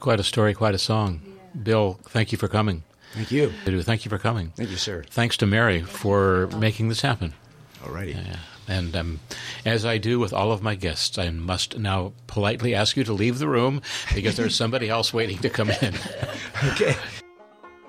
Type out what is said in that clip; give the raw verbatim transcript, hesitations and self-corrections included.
quite a story, quite a song. Yeah. Bill, thank you for coming. Thank you. Thank you for coming. Thank you, sir. Thanks to Mary for making this happen. All righty. Uh, and um, as I do with all of my guests, I must now politely ask you to leave the room because there's somebody else waiting to come in. Okay.